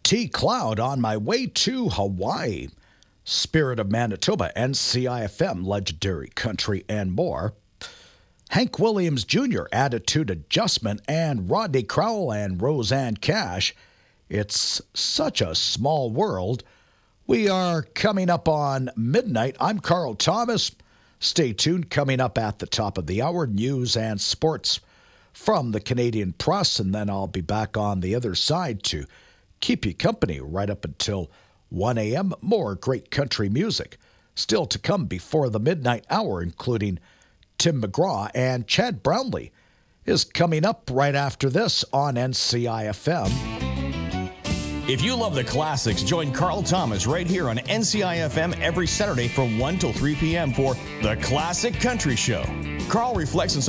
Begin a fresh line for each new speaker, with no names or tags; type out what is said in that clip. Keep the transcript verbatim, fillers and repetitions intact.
T Cloud on my way to Hawaii. Spirit of Manitoba, N C I F M, Legendary Country, and more. Hank Williams Junior, Attitude Adjustment, and Rodney Crowell and Roseanne Cash. It's such a small world. We are coming up on midnight. I'm Carl Thomas. Stay tuned. Coming up at the top of the hour, news and sports from the Canadian Press, and then I'll be back on the other side to keep you company right up until one a.m. More great country music still to come before the midnight hour, including Tim McGraw, and Chad Brownlee is coming up right after this on N C I F M.
If you love the classics, join Carl Thomas right here on N C I F M every Saturday from one till three p.m. for The Classic Country Show. Carl reflects on